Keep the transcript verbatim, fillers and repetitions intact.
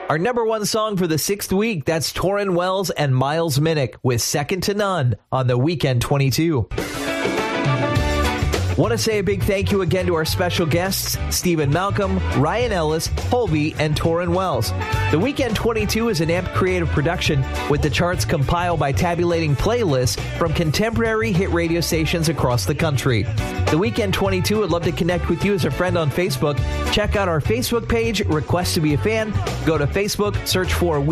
Our number one song for the sixth week, that's Torrin Wells and Miles Minnick with Second to None on the Weekend twenty-two. Want to say a big thank you again to our special guests, Stephen Malcolm, Ryan Ellis, Holby, and Torrin Wells. The Weekend twenty-two is an A M P creative production with the charts compiled by tabulating playlists from contemporary hit radio stations across the country. The Weekend twenty-two would love to connect with you as a friend on Facebook. Check out our Facebook page, Request to be a Fan. Go to Facebook, search for